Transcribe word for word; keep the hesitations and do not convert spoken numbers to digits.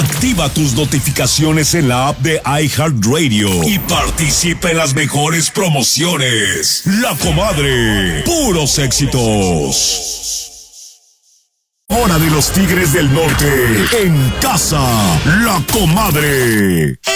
Activa tus notificaciones en la app de iHeartRadio y participa en las mejores promociones. La Comadre, puros éxitos. Hora de los Tigres del Norte, en casa, La Comadre.